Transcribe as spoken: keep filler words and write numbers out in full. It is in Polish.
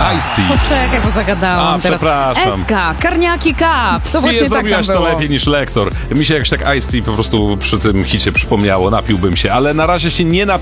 Ice-Tea. Poczekaj, bo zagadałam A, teraz. przepraszam. S K, Karniaki Cup. To właśnie Nie tak tam zrobiłaś to było. lepiej niż lektor. Mi się jakoś tak Ice-Tea po prostu przy tym hicie przypomniało. Napiłbym się, ale na razie się nie napiłem.